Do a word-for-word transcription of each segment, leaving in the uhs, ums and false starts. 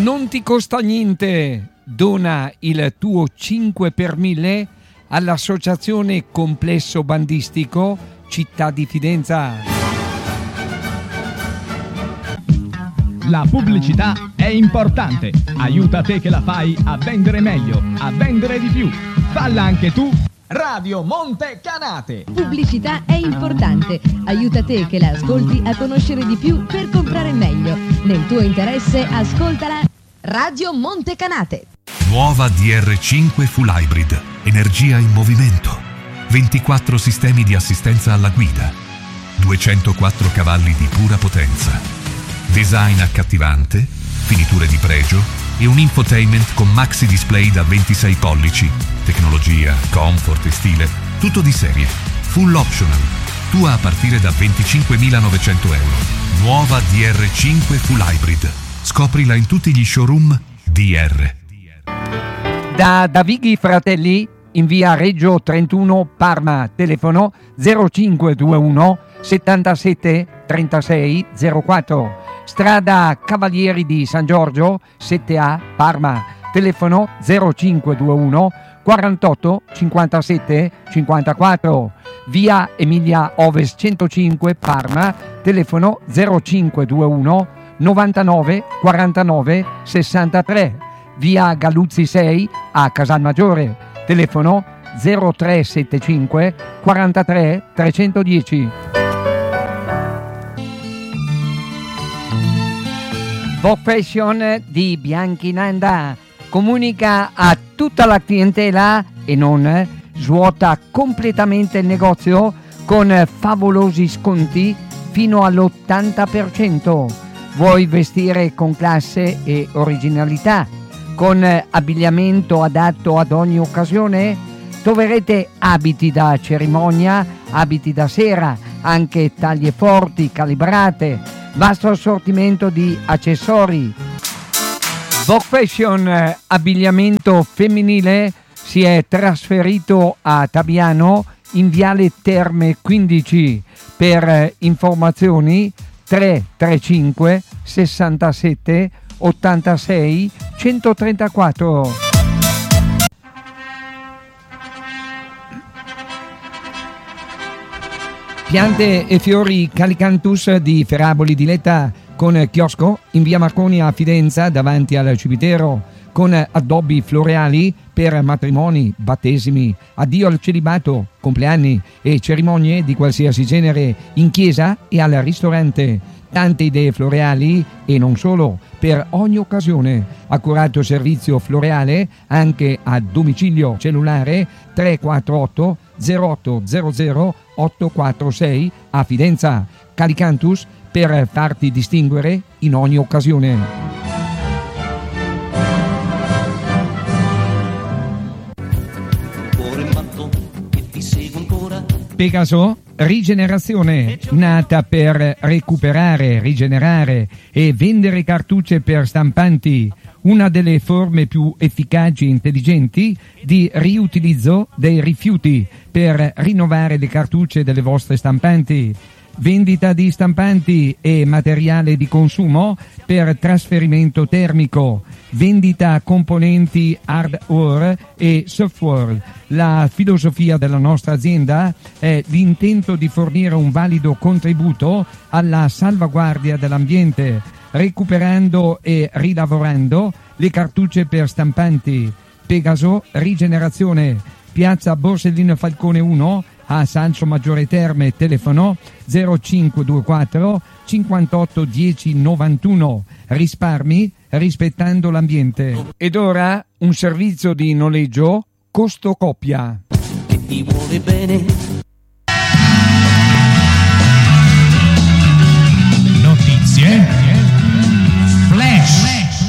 Non ti costa niente. Dona il tuo cinque per mille all'Associazione Complesso Bandistico Città di Fidenza. La pubblicità è importante. Aiuta te che la fai a vendere meglio, a vendere di più. Falla anche tu. Radio Monte Canate. Pubblicità è importante. Aiuta te che la ascolti a conoscere di più per comprare meglio. Nel tuo interesse ascoltala. Radio Monte Canate. Nuova D R cinque Full Hybrid. Energia in movimento. ventiquattro sistemi di assistenza alla guida. duecentoquattro cavalli di pura potenza. Design accattivante, finiture di pregio e un infotainment con maxi display da ventisei pollici. Tecnologia, comfort e stile, tutto di serie. Full optional. Tua a partire da venticinquemilanovecento euro. Nuova D R cinque Full Hybrid. Scoprila in tutti gli showroom D R. Da Davighi Fratelli in via Reggio trentuno Parma, telefono zero cinque due uno settantasette trentasei zero quattro, strada Cavalieri di San Giorgio sette A Parma, telefono zero cinque due uno quarantotto cinquantasette cinquantaquattro, via Emilia Ovest centocinque Parma, telefono zero cinque due uno novantanove quarantanove sessantatré, via Galluzzi sei a Casalmaggiore, telefono zero tre sette cinque quarantatré trecentodieci. Profession di Bianchinanda comunica a tutta la clientela e non svuota completamente il negozio con favolosi sconti fino all'ottanta per cento. Vuoi vestire con classe e originalità, con abbigliamento adatto ad ogni occasione? Troverete abiti da cerimonia, abiti da sera, anche taglie forti, calibrate, vasto assortimento di accessori. Vogue Fashion abbigliamento femminile si è trasferito a Tabiano in Viale Terme quindici. Per informazioni tre tre cinque sessantasette ottantasei centotrentaquattro. Piante e fiori Calicanthus di Ferraboli di Letta, con chiosco in via Marconi a Fidenza davanti al cimitero, con addobbi floreali per matrimoni, battesimi, addio al celibato, compleanni e cerimonie di qualsiasi genere in chiesa e al ristorante. Tante idee floreali e non solo, per ogni occasione. Accurato servizio floreale anche a domicilio. Cellulare tre quattro otto zero otto zero zero otto quattro sei a Fidenza. Calicanthus per farti distinguere in ogni occasione. Pegaso Rigenerazione, nata per recuperare, rigenerare e vendere cartucce per stampanti, una delle forme più efficaci e intelligenti di riutilizzo dei rifiuti per rinnovare le cartucce delle vostre stampanti. Vendita di stampanti e materiale di consumo per trasferimento termico, vendita componenti hardware e software. La filosofia della nostra azienda è l'intento di fornire un valido contributo alla salvaguardia dell'ambiente, recuperando e rilavorando le cartucce per stampanti. Pegaso Rigenerazione, piazza Borsellino Falcone uno a Salso Maggiore Terme, telefono zero cinque due quattro cinquantotto dieci novantuno. Risparmi rispettando l'ambiente. Ed ora un servizio di noleggio costo coppia. Che ti vuole bene. Notizie flash.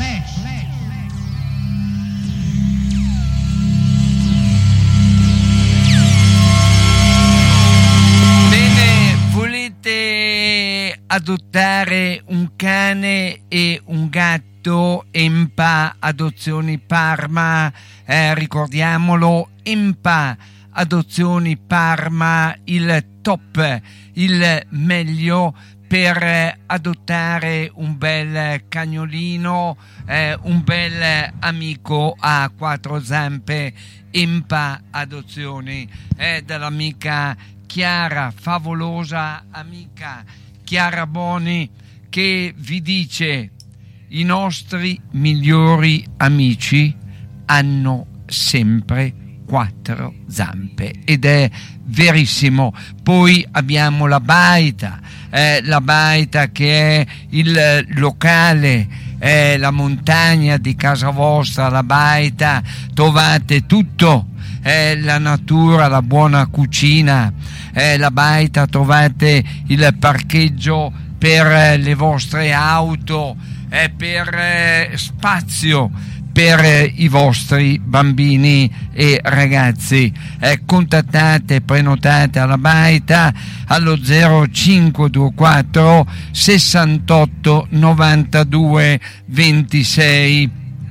Adottare un cane e un gatto, Empa Adozioni Parma, eh, ricordiamolo, Empa Adozioni Parma, il top, il meglio per adottare un bel cagnolino, eh, un bel amico a quattro zampe. Impa Adozioni, è eh, dall'amica Chiara, favolosa amica Chiara Boni, che vi dice: i nostri migliori amici hanno sempre quattro zampe, ed è verissimo. Poi abbiamo la baita, eh, la baita che è il locale, eh, la montagna di casa vostra. La baita trovate tutto, eh, la natura, la buona cucina, eh, la baita trovate il parcheggio per le vostre auto, eh, per eh, spazio per i vostri bambini e ragazzi. Eh, contattate, prenotate alla baita allo zero cinque due quattro sessantotto novantadue ventisei.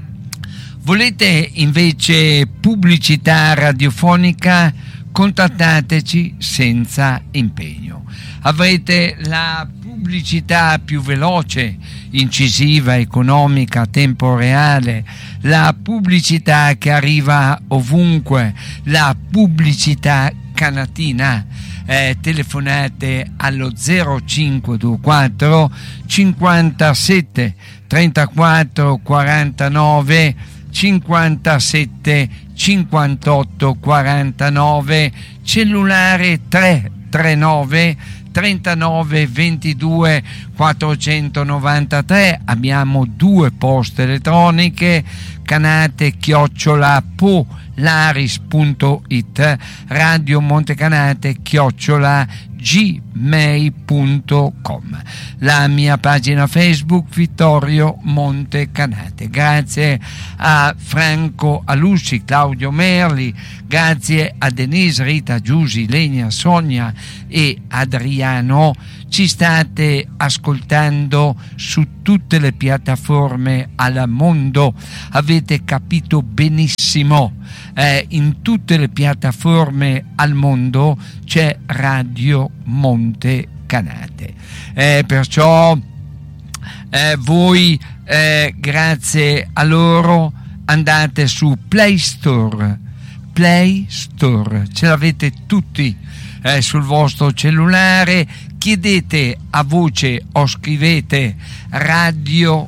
Volete invece pubblicità radiofonica? Contattateci senza impegno. Avrete la pubblicità più veloce, incisiva, economica, a tempo reale, la pubblicità che arriva ovunque, la pubblicità canatina. Eh, telefonate allo zero cinque due quattro cinquantasette trentaquattro quarantanove cinquantasette cinquantotto quarantanove, cellulare tre tre nove trentanove ventidue quattrocentonovantatré. Abbiamo due poste elettroniche, canate chiocciola polaris punto it, Radio Montecanate chiocciola gmail punto com, la mia pagina Facebook Vittorio Montecanate. Grazie a Franco Alusci, Claudio Merli, grazie a Denise, Rita, Giusy, Lenia, Sonia e Adriano. Ci state ascoltando su tutte le piattaforme al mondo, avete capito benissimo, eh, in tutte le piattaforme al mondo c'è Radio Montecanate, eh, perciò eh, voi eh, grazie a loro andate su Play Store, Play Store, ce l'avete tutti eh, sul vostro cellulare. Chiedete a voce o scrivete Radio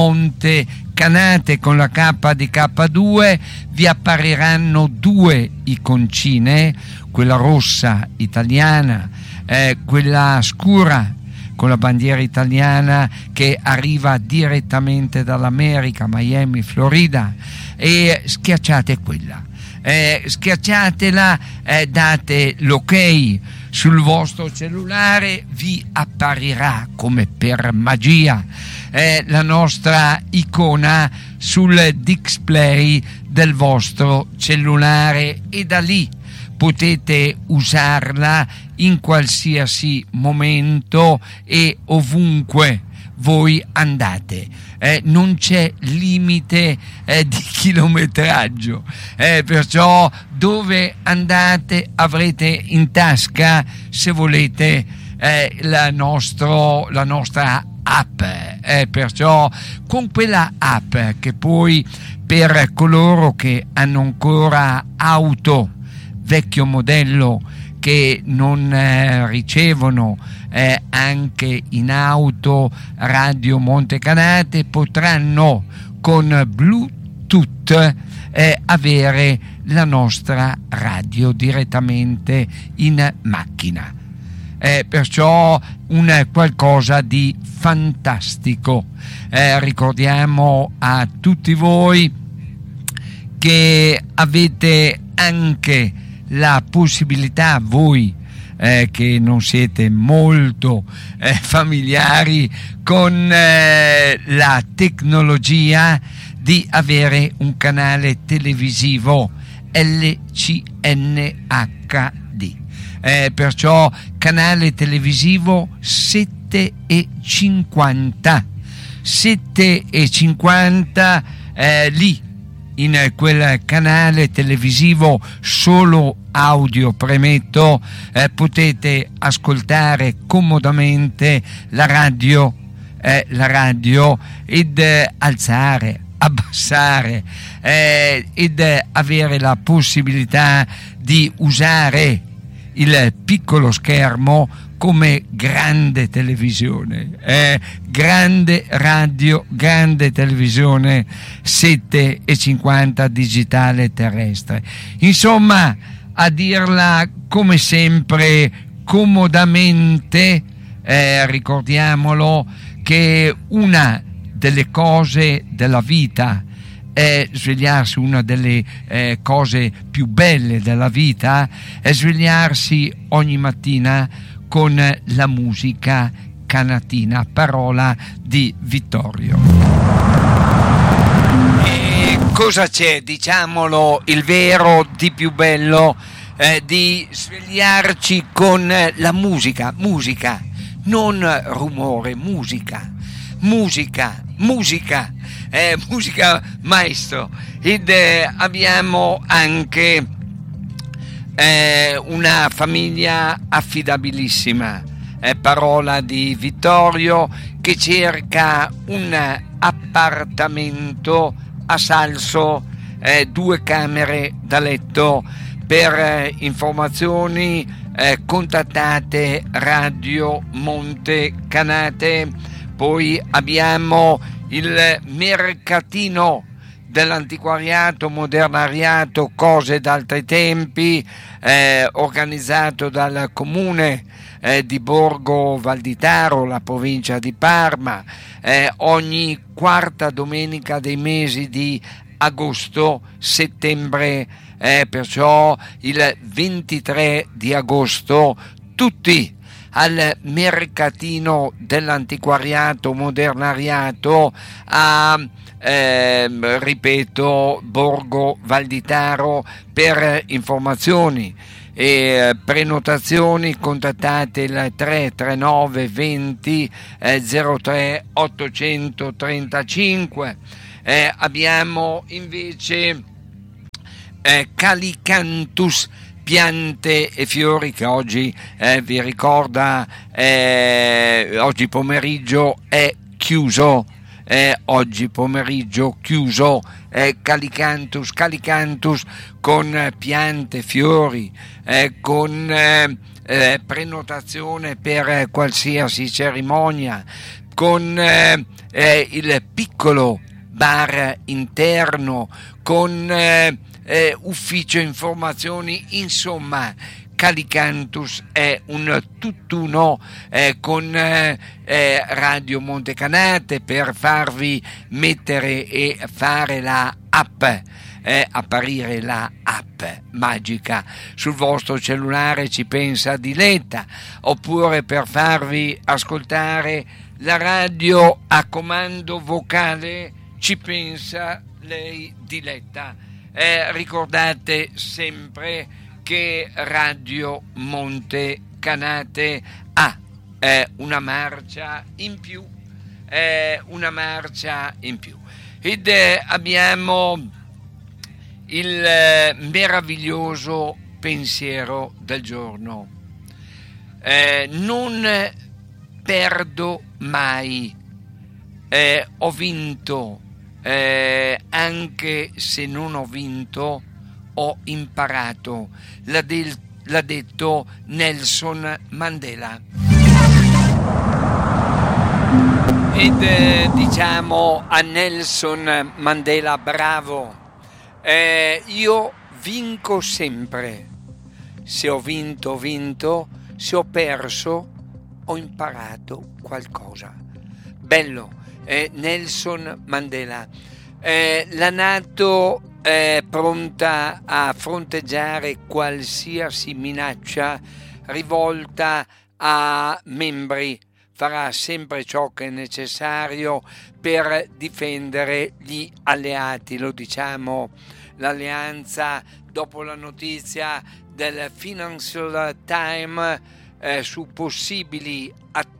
Montecanate con la K di K due, vi appariranno due iconcine, quella rossa italiana, eh, quella scura con la bandiera italiana che arriva direttamente dall'America, Miami, Florida, e schiacciate quella. Eh, schiacciatela, eh, date l'ok sul vostro cellulare, vi apparirà come per magia eh, la nostra icona sul display del vostro cellulare, e da lì potete usarla in qualsiasi momento e ovunque voi andate. Eh, non c'è limite eh, di chilometraggio, eh, perciò dove andate avrete in tasca, se volete, eh, la, nostro, la nostra app, eh, perciò con quella app che poi per coloro che hanno ancora auto vecchio modello, che non eh, ricevono eh, anche in auto Radio Montecanate, potranno con Bluetooth eh, avere la nostra radio direttamente in macchina. Eh, perciò un qualcosa di fantastico. Eh, ricordiamo a tutti voi che avete anche la possibilità, voi eh, che non siete molto eh, familiari con eh, la tecnologia, di avere un canale televisivo L C N H D, eh, perciò canale televisivo sette e cinquanta, sette e cinquanta, eh, lì in quel canale televisivo solo audio, premetto, eh, potete ascoltare comodamente la radio, eh, la radio ed eh, alzare, abbassare eh, ed eh, avere la possibilità di usare il piccolo schermo come grande televisione, eh, grande radio, grande televisione sette e cinquanta digitale terrestre. Insomma, a dirla come sempre comodamente, eh, ricordiamolo che una delle cose della vita è svegliarsi, una delle eh, cose più belle della vita è svegliarsi ogni mattina con la musica canatina, parola di Vittorio. E cosa c'è, diciamolo, il vero di più bello eh, di svegliarci con la musica, musica, non rumore, musica, musica, musica, eh, musica maestro. Ed eh, abbiamo anche eh, una famiglia affidabilissima, eh, parola di Vittorio, che cerca un appartamento a Salso, eh, due camere da letto. Per eh, informazioni eh, contattate Radio Monte Canate. Poi abbiamo il mercatino dell'antiquariato, modernariato, cose d'altri tempi, eh, organizzato dal comune eh, di Borgo Valditaro, la provincia di Parma, eh, ogni quarta domenica dei mesi di agosto, settembre, eh, perciò il ventitré di agosto, tutti al mercatino dell'antiquariato, modernariato a eh, ripeto Borgo Valditaro. Per informazioni e prenotazioni contattate il tre tre nove venti zero tre ottocentotrentacinque. Eh, abbiamo invece eh, Calicanthus, piante e fiori, che oggi eh, vi ricorda eh, oggi pomeriggio è chiuso, eh, oggi pomeriggio chiuso, eh, Calicanthus, Calicanthus con piante, fiori, eh, con eh, eh, prenotazione per qualsiasi cerimonia, con eh, eh, il piccolo bar interno, con eh, eh, ufficio informazioni, insomma Calicanthus è un tutt'uno eh, con eh, eh, Radio Monte Canate per farvi mettere e fare la app, eh, apparire la app magica sul vostro cellulare, ci pensa Diletta, oppure per farvi ascoltare la radio a comando vocale ci pensa lei Diletta. Eh, ricordate sempre che Radio Monte Canate ha eh, una marcia in più, eh, una marcia in più. Ed eh, abbiamo il eh, meraviglioso pensiero del giorno. Eh, non perdo mai, eh, ho vinto, eh, anche se non ho vinto, ho imparato, l'ha, del, l'ha detto Nelson Mandela. Ed eh, diciamo a Nelson Mandela bravo, eh, io vinco sempre, se ho vinto ho vinto, se ho perso ho imparato qualcosa. Bello, eh, Nelson Mandela, eh, la NATO è pronta a fronteggiare qualsiasi minaccia rivolta a membri, farà sempre ciò che è necessario per difendere gli alleati. Lo diciamo, l'alleanza dopo la notizia del Financial Times eh, su possibili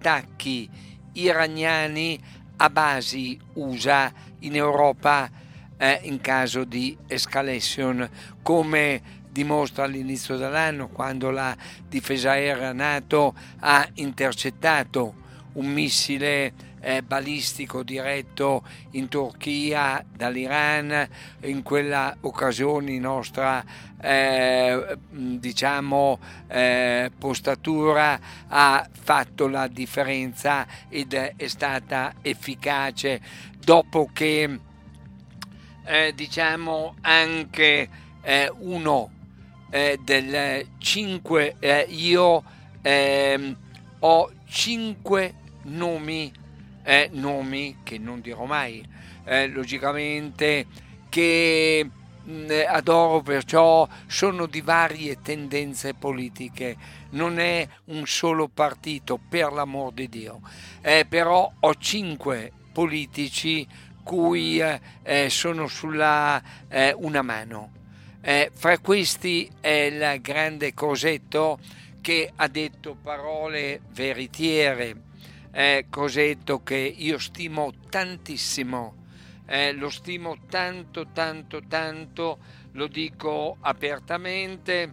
attacchi iraniani a basi U S A in Europa. eh, in caso di escalation, come dimostra all'inizio dell'anno, quando la difesa aerea NATO ha intercettato un missile eh, balistico diretto in Turchia dall'Iran. In quella occasione nostra eh, diciamo eh, postatura ha fatto la differenza ed è stata efficace, dopo che eh, diciamo anche eh, uno eh, del cinque eh, io eh, ho cinque nomi eh, nomi che non dirò mai eh, logicamente, che mh, adoro, perciò sono di varie tendenze politiche, non è un solo partito, per l'amor di Dio, eh, però ho cinque politici cui eh, sono sulla eh, una mano. Eh, fra questi è il grande Crosetto, che ha detto parole veritiere, eh, Crosetto che io stimo tantissimo, eh, lo stimo tanto tanto tanto, lo dico apertamente,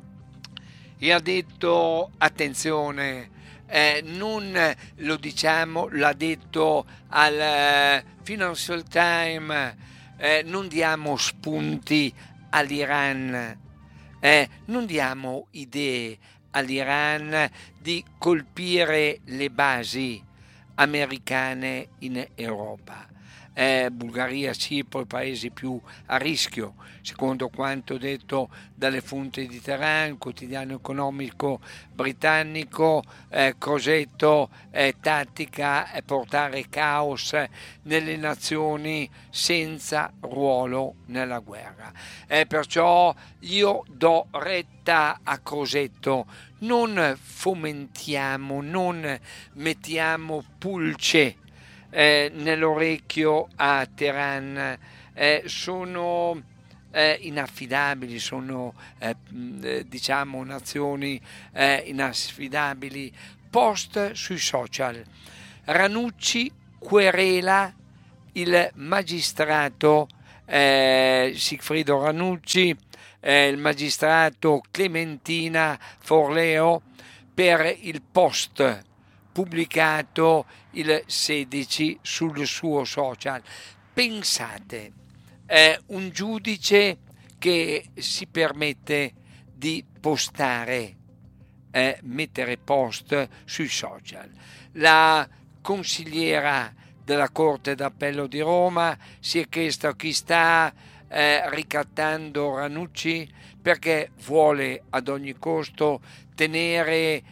e ha detto attenzione, eh, non lo diciamo, l'ha detto al eh, Financial Times, eh, non diamo spunti all'Iran, eh, non diamo idee all'Iran di colpire le basi americane in Europa. Eh, Bulgaria, Cipro, i paesi più a rischio, secondo quanto detto dalle fonti di Teheran, quotidiano economico britannico. eh, Crosetto, eh, tattica è portare caos nelle nazioni senza ruolo nella guerra. Eh, perciò io do retta a Crosetto, non fomentiamo, non mettiamo pulce Eh, nell'orecchio a Teheran, eh, sono eh, inaffidabili, sono eh, diciamo nazioni eh, inaffidabili. Post sui social: Ranucci querela il magistrato eh, Sigfrido Ranucci, eh, il magistrato Clementina Forleo, per il post pubblicato il sedici sul suo social. Pensate, è un giudice che si permette di postare, eh, mettere post sui social. La consigliera della Corte d'Appello di Roma si è chiesta chi sta eh, ricattando Ranucci, perché vuole ad ogni costo tenere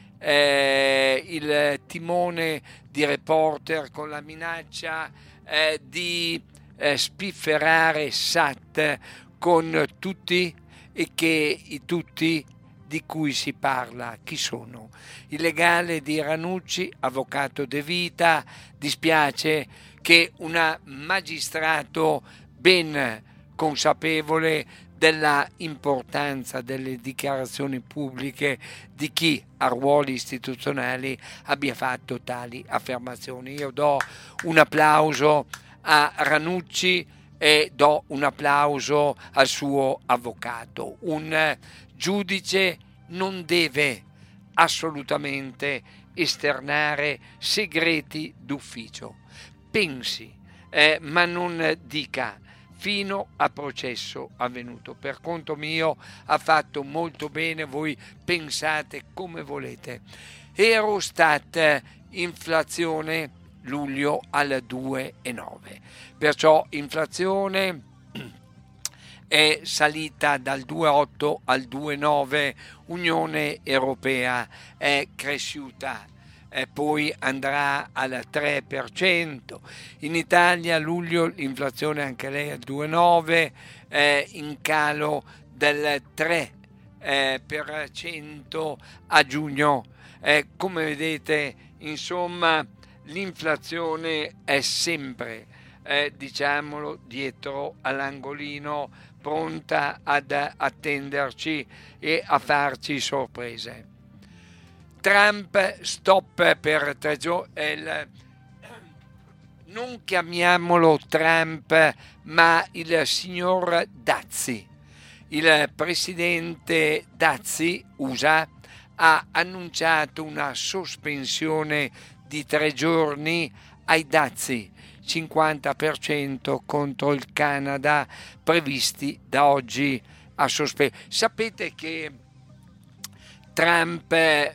Eh, il timone di Reporter, con la minaccia eh, di eh, spifferare Sat con tutti, e che i tutti di cui si parla chi sono? Il legale di Ranucci, avvocato De Vita, dispiace che un magistrato ben consapevole della importanza delle dichiarazioni pubbliche di chi ha ruoli istituzionali abbia fatto tali affermazioni. Io do un applauso a Ranucci e do un applauso al suo avvocato. Un giudice non deve assolutamente esternare segreti d'ufficio. Pensi, eh, ma non dica fino a processo avvenuto. Per conto mio ha fatto molto bene, voi pensate come volete. Eurostat, inflazione luglio al due virgola nove, perciò inflazione è salita dal due virgola otto al due virgola nove, Unione Europea è cresciuta, e poi andrà al tre per cento. In Italia a luglio l'inflazione anche lei al due virgola nove, eh, in calo del tre per cento a giugno. Eh, come vedete, insomma, l'inflazione è sempre, eh, diciamolo, dietro all'angolino, pronta ad attenderci e a farci sorprese. Trump, stop per tre giorni, non chiamiamolo Trump, ma il signor Dazi. Il presidente Dazi, U S A, ha annunciato una sospensione di tre giorni ai dazi, cinquanta per cento contro il Canada, previsti da oggi a sospendere. Sapete che Trump è,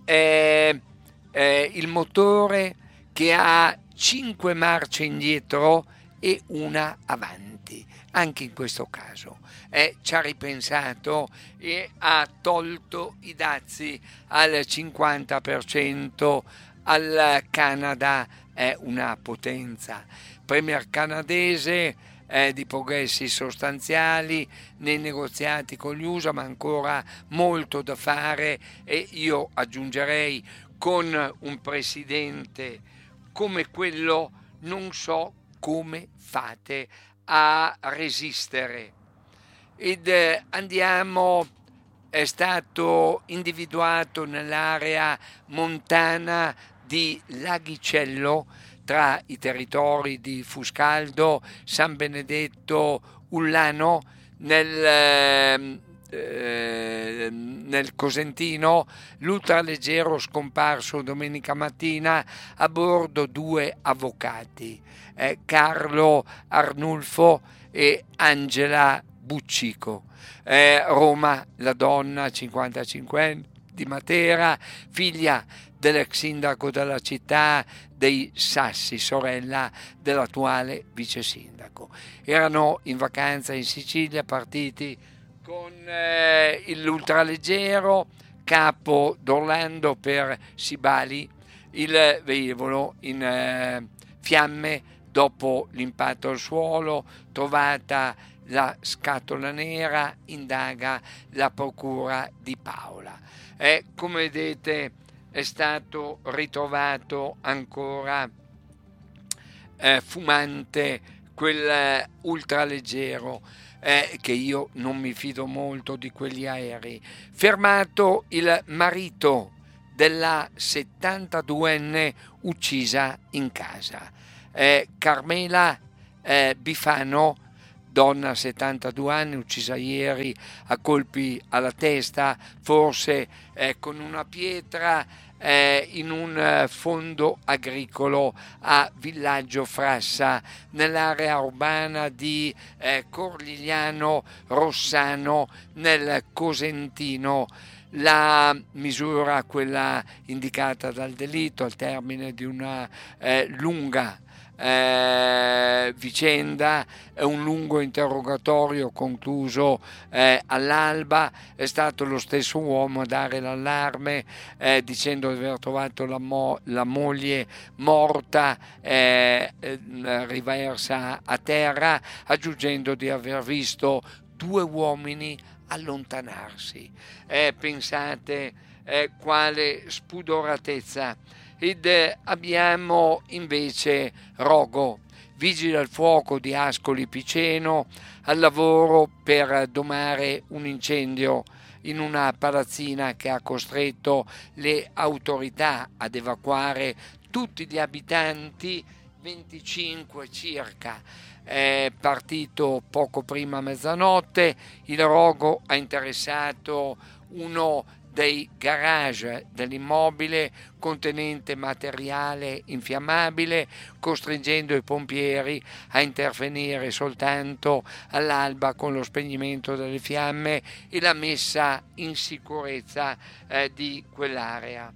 è il motore che ha cinque marce indietro e una avanti, anche in questo caso. Eh, ci ha ripensato e ha tolto i dazi al cinquanta per cento. Al Canada è una potenza. Premier canadese eh, di progressi sostanziali nei negoziati con gli U S A, ma ancora molto da fare, e io aggiungerei con un presidente come quello non so come fate a resistere. Ed eh, andiamo, è stato individuato nell'area montana di Laghicello, tra i territori di Fuscaldo, San Benedetto, Ullano, nel, eh, nel Cosentino, l'ultraleggero scomparso domenica mattina a bordo due avvocati, eh, Carlo Arnulfo e Angela Buccico. Eh, Roma, la donna cinquantacinquenne di Matera, figlia dell'ex sindaco della città dei Sassi, sorella dell'attuale vice sindaco. Erano in vacanza in Sicilia, partiti con eh, l'ultraleggero Capo d'Orlando per Sibali, il velivolo in eh, fiamme dopo l'impatto al suolo, trovata la scatola nera, indaga la procura di Paola. E come vedete è stato ritrovato ancora eh, fumante quel eh, ultraleggero, eh, che io non mi fido molto di quegli aerei. Fermato il marito della settantaduenne uccisa in casa. Eh, Carmela eh, Bifano, donna settantadue anni, uccisa ieri a colpi alla testa, forse eh, con una pietra, eh, in un eh, fondo agricolo a Villaggio Frassa, nell'area urbana di eh, Corligliano Rossano, nel Cosentino. La misura, quella indicata dal delitto, al termine di una eh, lunga Eh, vicenda, è un lungo interrogatorio concluso eh, all'alba. È stato lo stesso uomo a dare l'allarme, eh, dicendo di aver trovato la, mo- la moglie morta, eh, eh, riversa a terra, aggiungendo di aver visto due uomini allontanarsi. Eh, pensate eh, quale spudoratezza. Ed abbiamo invece Rogo, vigili al fuoco di Ascoli Piceno, al lavoro per domare un incendio in una palazzina che ha costretto le autorità ad evacuare tutti gli abitanti, venticinque circa. È partito poco prima mezzanotte. Il rogo ha interessato uno dei garage dell'immobile contenente materiale infiammabile, costringendo i pompieri a intervenire soltanto all'alba con lo spegnimento delle fiamme e la messa in sicurezza eh, di quell'area.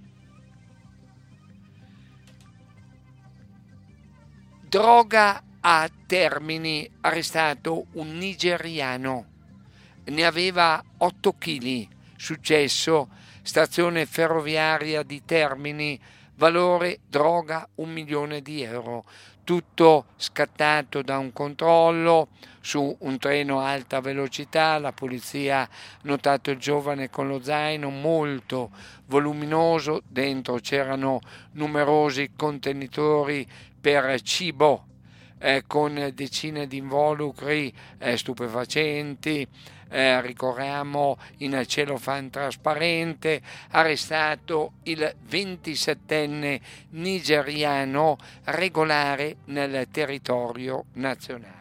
Droga a Termini, arrestato un nigeriano, ne aveva otto chili. Successo, stazione ferroviaria di Termini, valore droga un milione di euro. Tutto scattato da un controllo su un treno a alta velocità. La polizia ha notato il giovane con lo zaino molto voluminoso, dentro c'erano numerosi contenitori per cibo, eh, con decine di involucri eh, stupefacenti. Eh, ricorriamo in celofan trasparente, arrestato il ventisettenne nigeriano regolare nel territorio nazionale.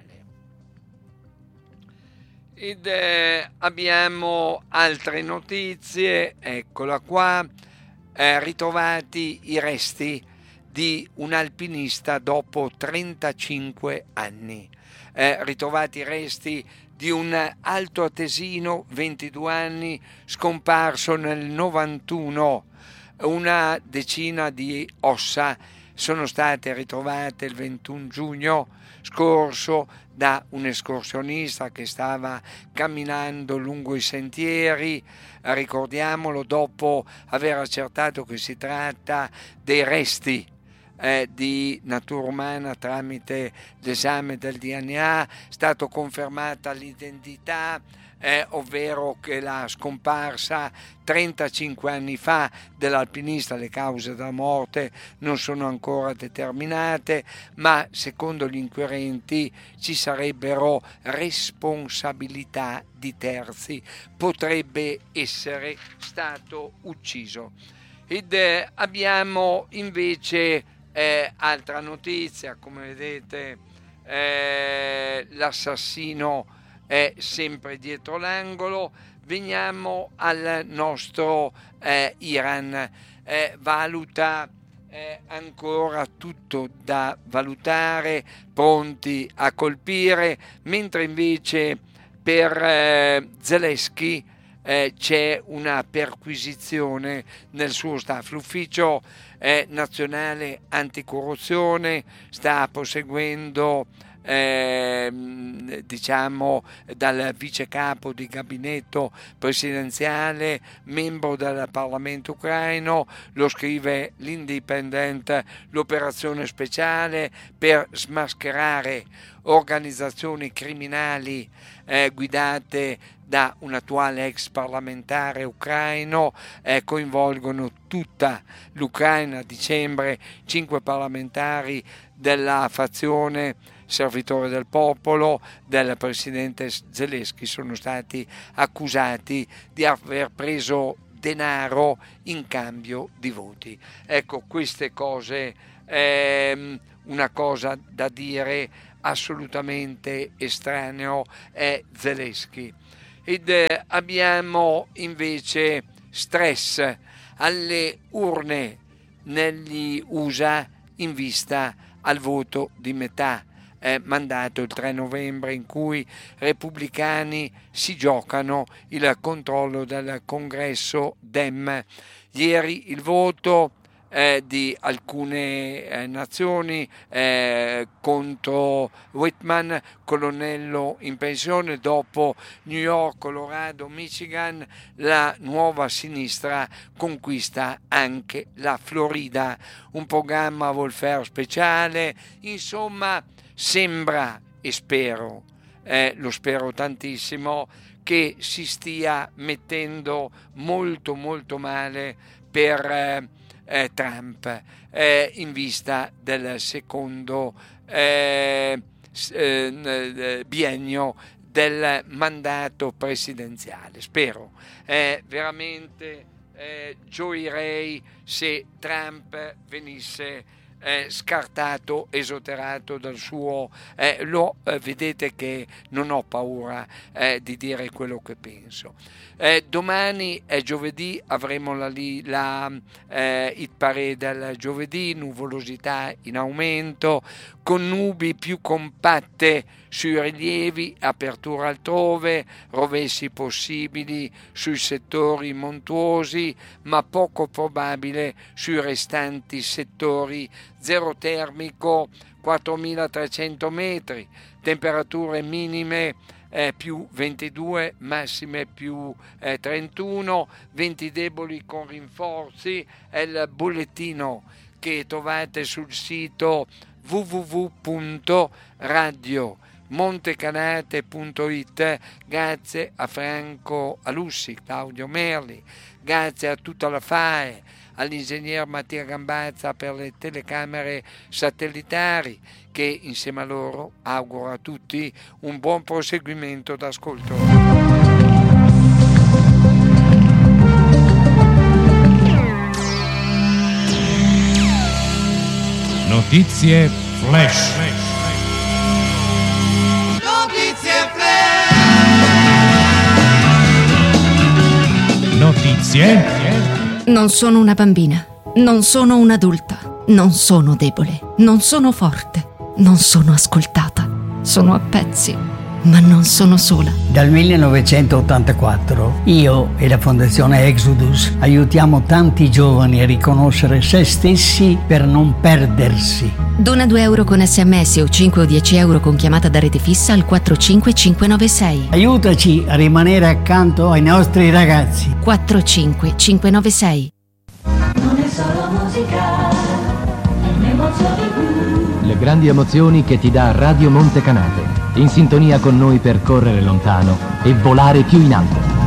Ed eh, abbiamo altre notizie, eccola qua, eh, ritrovati i resti di un alpinista dopo trentacinque anni, eh, ritrovati i resti di un altoatesino ventidue anni scomparso nel novantuno. Una decina di ossa sono state ritrovate il ventuno giugno scorso da un escursionista che stava camminando lungo i sentieri, ricordiamolo, dopo aver accertato che si tratta dei resti Eh, di natura umana tramite l'esame del D N A, è stato confermata l'identità, eh, ovvero che la scomparsa trentacinque anni fa dell'alpinista, le cause della morte non sono ancora determinate, ma secondo gli inquirenti ci sarebbero responsabilità di terzi, potrebbe essere stato ucciso. Ed eh, abbiamo invece Eh, altra notizia, come vedete eh, l'assassino è sempre dietro l'angolo. Veniamo al nostro eh, Iran, eh, valuta eh, ancora tutto da valutare, pronti a colpire, mentre invece per eh, Zelensky eh, c'è una perquisizione nel suo staff. L'ufficio eh, nazionale anticorruzione sta proseguendo eh, diciamo dal vice capo di gabinetto presidenziale, membro del Parlamento ucraino, lo scrive l'Independent, l'operazione speciale per smascherare organizzazioni criminali eh, guidate da un attuale ex parlamentare ucraino, eh, coinvolgono tutta l'Ucraina. A dicembre cinque parlamentari della fazione servitore del popolo del presidente Zelensky sono stati accusati di aver preso denaro in cambio di voti. Ecco, queste cose, ehm, una cosa da dire assolutamente estraneo è Zelensky. Ed eh, abbiamo invece stress alle urne negli U S A in vista al voto di metà eh, mandato il tre novembre, in cui repubblicani si giocano il controllo del congresso Dem. Ieri il voto Eh, di alcune eh, nazioni eh, contro Whitman, colonnello in pensione. Dopo New York, Colorado, Michigan, la nuova sinistra conquista anche la Florida, un programma welfare speciale. Insomma, sembra, e spero, eh, lo spero tantissimo, che si stia mettendo molto molto male per eh, Eh, Trump eh, in vista del secondo eh, eh, biennio del mandato presidenziale. Spero eh, veramente eh, gioirei se Trump venisse eh, scartato, esonerato dal suo eh, lo eh, vedete che non ho paura eh, di dire quello che penso. Eh, domani è giovedì, avremo la, la eh, hit parade del giovedì, nuvolosità in aumento, con nubi più compatte sui rilievi, apertura altrove, rovesci possibili sui settori montuosi, ma poco probabile sui restanti settori. Zero termico quattromilatrecento metri, temperature minime Eh, più ventidue, massime più eh, trentuno, venti deboli con rinforzi. È il bollettino che trovate sul sito w w w punto radio montecanate punto it, grazie a Franco Alussi, Claudio Merli, grazie a tutta la F A E, all'ingegner Mattia Gambazza per le telecamere satellitari, che insieme a loro auguro a tutti un buon proseguimento d'ascolto. Notizie flash. Notizie flash. Notizie. Non sono una bambina, non sono un'adulta, non sono debole, non sono forte, non sono ascoltata, sono a pezzi, ma non sono sola. Dal millenovecentottantaquattro io e la Fondazione Exodus aiutiamo tanti giovani a riconoscere se stessi per non perdersi. Dona due euro con sms o cinque o dieci euro con chiamata da rete fissa al quattro cinque cinque nove sei. Aiutaci a rimanere accanto ai nostri ragazzi. quattro cinque cinque nove sei. Non è solo musica, è un'emozione blu. Le grandi emozioni che ti dà Radio Montecanate, in sintonia con noi per correre lontano e volare più in alto.